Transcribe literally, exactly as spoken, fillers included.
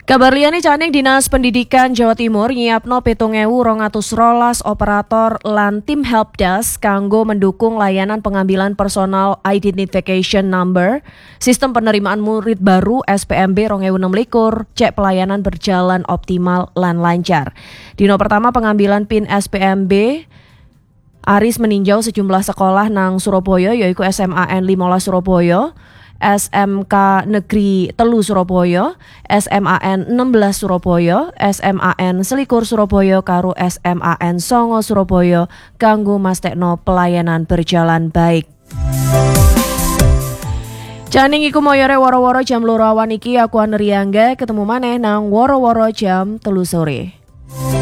Kabar liyane caning Dinas Pendidikan Jawa Timur nyiapno pitung ewu rong atus rolas operator lan tim helpdesk kanggo mendukung layanan pengambilan personal identification number sistem penerimaan murid baru S P M B dua ribu enam belas cek pelayanan berjalan optimal lan lancar. Dino pertama pengambilan PIN S P M B Aris meninjau sejumlah sekolah nang Surabaya yaitu S M A N lima belas Surabaya, S M K Negeri Telu Surabaya, S M A N enam belas Surabaya, S M A N Selikur Surabaya karo S M A N Songo Surabaya kanggo mastekno pelayanan berjalan baik. Caning iku moyore woro-woro jam loro awan iki aku Aneriangga ketemu maneh nang woro-woro jam telu sore.